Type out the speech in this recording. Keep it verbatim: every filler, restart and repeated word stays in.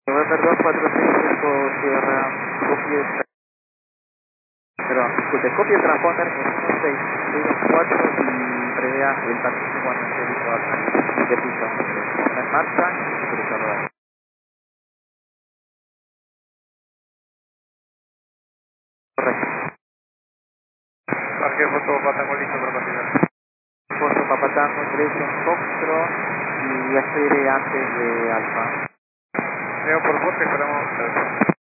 November dos cuatro seis cinco Sierra, copie, perdón, disculpe, copie el transponder en uno seis seis cuatro y prevea el taxi cuando esté listo a salir. Repito, ponga en marcha y se cruza rodar. Correcto. Parque foto Patango listo para partir. Foto Papatango tres en Foxtrot y espere antes de Alfa. Leo por bote, esperamos.